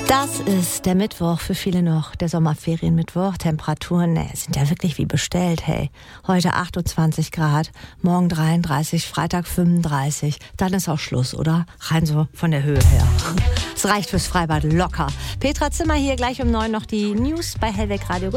Das ist der Mittwoch, für viele noch der Sommerferienmittwoch. Temperaturen sind ja wirklich wie bestellt, hey. Heute 28 Grad, morgen 33, Freitag 35. Dann ist auch Schluss, oder? Rein so von der Höhe her. Es reicht fürs Freibad locker. Petra Zimmer hier, gleich um 9 noch die News bei Hellweg Radio.